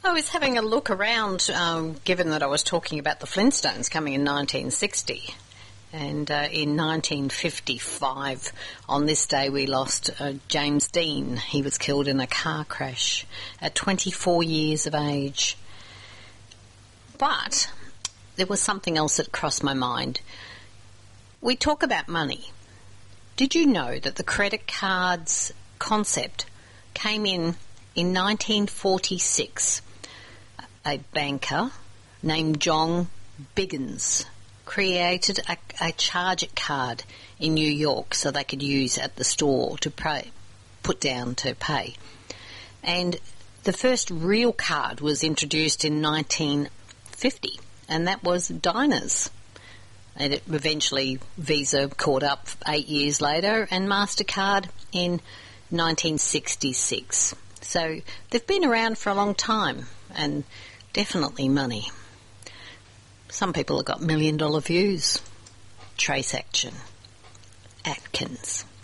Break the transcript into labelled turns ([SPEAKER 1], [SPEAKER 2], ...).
[SPEAKER 1] I was having a look around, given that I was talking about the Flintstones coming in 1960. And in 1955, on this day, we lost James Dean. He was killed in a car crash at 24 years of age. But there was something else that crossed my mind. We talk about money. Did you know that the credit card's concept came in 1946? A banker named John Biggins created a charge it card in New York so they could use at the store to put down to pay. And the first real card was introduced in 1950, and that was Diners. And eventually Visa caught up 8 years later, and MasterCard in 1966. So they've been around for a long time, and definitely money. Some people have got $1 million views. Trace Atkins.